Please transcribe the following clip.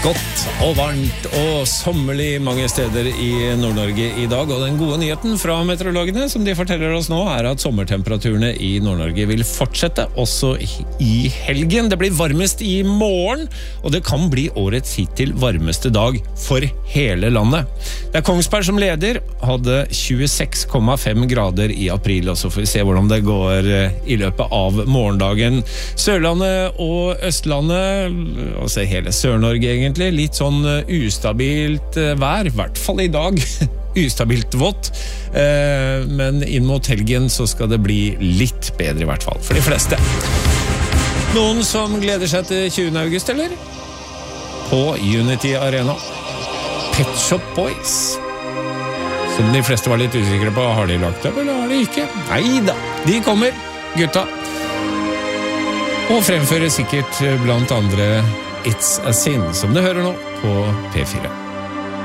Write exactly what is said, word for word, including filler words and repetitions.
Godt og varmt og sommerlig mange steder i Nord-Norge i dag, og den gode nyheten fra meteorologene som de forteller oss nå er at sommertemperaturene i Nord-Norge vil fortsette også i helgen. Det blir varmest i morgen, og det kan bli årets hittil varmeste dag for hele landet. Det er Kongsberg som leder, hadde tjueseks komma fem grader i april, og så får vi se hvordan det går i løpet av morgendagen. Sørlandet og Østlandet, altså hele Sør-Norge egentlig, litt sånn ustabilt vær, i hvert fall i dag, ustabilt vått, men inn mot helgen så skal det bli litt bedre i hvert fall, for de fleste. Noen som gleder seg til tjuende august, eller? På Unity Arena. Pet Shop Boys. Som de fleste var litt usikre på, har de lagt opp, eller har de ikke? Neida, de kommer, gutta. Og fremfører sikkert blant andre It's a Sin, som du hører nå på P fire.